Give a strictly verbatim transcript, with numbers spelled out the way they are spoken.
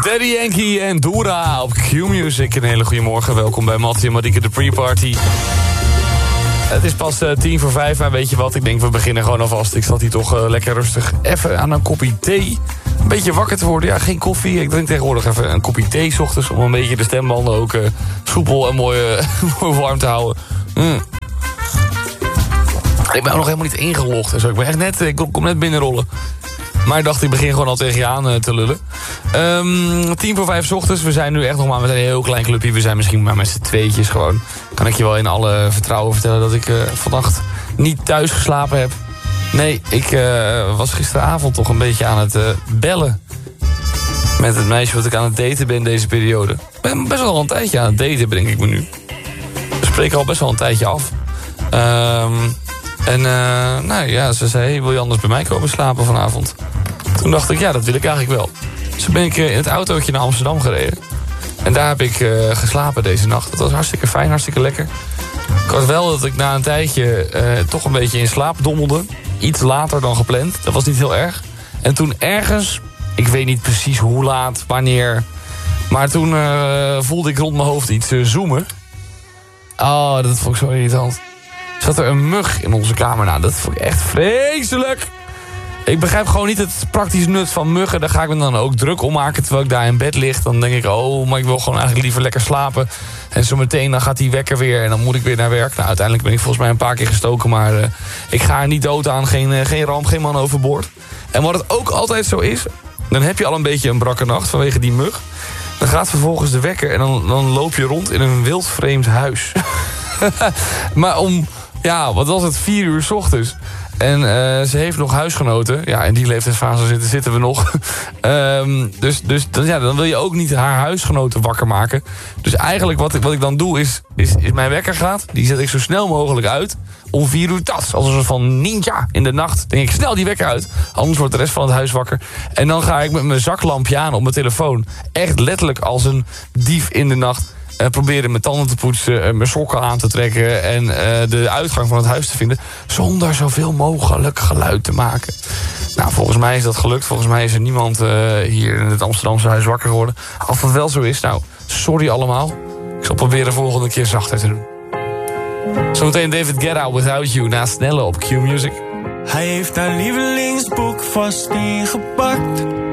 Daddy Yankee en Dora op Q-Music. Een hele goede morgen. Welkom bij Mattie en Marieke de Pre-Party. Het is pas uh, tien voor vijf, maar weet je wat? Ik denk we beginnen gewoon alvast. Ik zat hier toch uh, lekker rustig even aan een kopje thee. Een beetje wakker te worden. Ja, geen koffie. Ik drink tegenwoordig even een kopje thee 's ochtends... om een beetje de stembanden ook uh, soepel en mooi, uh, mooi warm te houden. Mm. Ik ben ook nog helemaal niet ingelogd. En zo. Ik ben echt net, ik kom net binnenrollen. Maar ik dacht, ik begin gewoon al tegen je aan uh, te lullen. Um, tien voor vijf 's ochtends. We zijn nu echt nog maar met een heel klein clubje. We zijn misschien maar met z'n tweetjes gewoon. Kan ik je wel in alle vertrouwen vertellen dat ik uh, vannacht niet thuis geslapen heb. Nee, ik uh, was gisteravond toch een beetje aan het uh, bellen. Met het meisje wat ik aan het daten ben deze periode. Ik ben best wel een tijdje aan het daten, denk ik me nu. We spreken al best wel een tijdje af. Um, en uh, nou ja, ze zei, hey, wil je anders bij mij komen slapen vanavond? Toen dacht ik, ja, dat wil ik eigenlijk wel. Dus ben ik uh, in het autootje naar Amsterdam gereden. En daar heb ik uh, geslapen deze nacht. Dat was hartstikke fijn, hartstikke lekker. Ik had wel dat ik na een tijdje uh, toch een beetje in slaap dommelde. Iets later dan gepland. Dat was niet heel erg. En toen ergens, ik weet niet precies hoe laat, wanneer... maar toen uh, voelde ik rond mijn hoofd iets uh, zoomen. Oh, dat vond ik zo irritant. Zat er een mug in onze kamer. Nou, dat vond ik echt vreselijk. Ik begrijp gewoon niet het praktische nut van muggen. Daar ga ik me dan ook druk om maken terwijl ik daar in bed lig. Dan denk ik, oh, maar ik wil gewoon eigenlijk liever lekker slapen. En zo meteen dan gaat die wekker weer en dan moet ik weer naar werk. Nou, uiteindelijk ben ik volgens mij een paar keer gestoken. Maar uh, ik ga er niet dood aan. Geen, uh, geen ramp, geen man overboord. En wat het ook altijd zo is, dan heb je al een beetje een brakke nacht vanwege die mug. Dan gaat vervolgens de wekker en dan, dan loop je rond in een wildvreemd huis. Maar om, ja, wat was het, vier uur 's ochtends. En uh, ze heeft nog huisgenoten. Ja, in die leeftijdsfase zitten, zitten we nog. um, dus dus dan, ja, dan wil je ook niet haar huisgenoten wakker maken. Dus eigenlijk wat ik, wat ik dan doe is, is, is mijn wekker gaat. Die zet ik zo snel mogelijk uit. Om vier uur tas. Als een soort van ninja in de nacht. Denk ik snel die wekker uit. Anders wordt de rest van het huis wakker. En dan ga ik met mijn zaklampje aan op mijn telefoon. Echt letterlijk als een dief in de nacht. Uh, proberen mijn tanden te poetsen, uh, mijn sokken aan te trekken... en uh, de uitgang van het huis te vinden... zonder zoveel mogelijk geluid te maken. Nou, volgens mij is dat gelukt. Volgens mij is er niemand uh, hier in het Amsterdamse huis wakker geworden. Als dat wel zo is, nou, sorry allemaal. Ik zal proberen de volgende keer zachter te doen. Zometeen David Guetta, Without You, naast Snelle op Q-Music. Hij heeft haar lievelingsboek vast ingepakt...